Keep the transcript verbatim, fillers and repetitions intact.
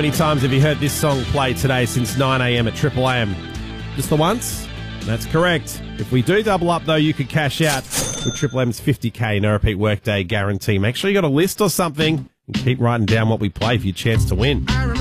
many times have you heard this song play today since nine a.m. at Triple M? Just the once? That's correct. If we do double up, though, you could cash out with Triple M's fifty K no repeat workday guarantee. Make sure you got a list or something and keep writing down what we play for your chance to win.